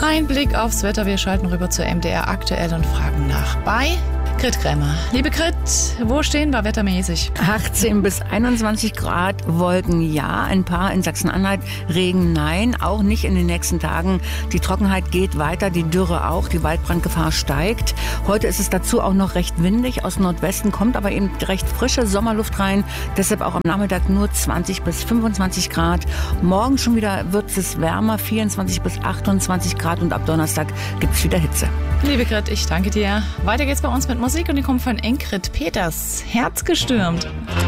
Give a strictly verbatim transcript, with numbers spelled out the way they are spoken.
Ein Blick aufs Wetter. Wir schalten rüber zur M D R aktuell und fragen nach bei Grit Krämer. Liebe Grit, wo stehen wir wettermäßig? achtzehn bis einundzwanzig Grad, Wolken ja, ein paar in Sachsen-Anhalt, Regen nein, auch nicht in den nächsten Tagen. Die Trockenheit geht weiter, die Dürre auch, die Waldbrandgefahr steigt. Heute ist es dazu auch noch recht windig, aus Nordwesten kommt aber eben recht frische Sommerluft rein, deshalb auch am Nachmittag nur zwanzig bis fünfundzwanzig Grad. Morgen schon wieder wird es wärmer, vierundzwanzig bis achtundzwanzig Grad und ab Donnerstag gibt es wieder Hitze. Liebe Grit, ich danke dir. Weiter geht's bei uns mit Musik und die kommt von Ingrid Peters. Herzgestürmt.